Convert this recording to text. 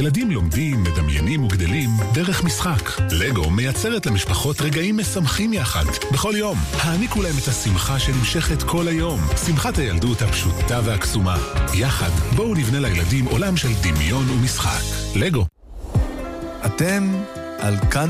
ילדים לומדים, מדמיינים וגדלים דרך משחק. לגו מייצרת למשפחות רגעים משמחים יחד. בכל יום, העניקו להם את השמחה שנמשכת כל היום. שמחת הילדות הפשוטה והקסומה. יחד, בואו נבנה לילדים עולם של דמיון ומשחק. לגו. אתם על כאן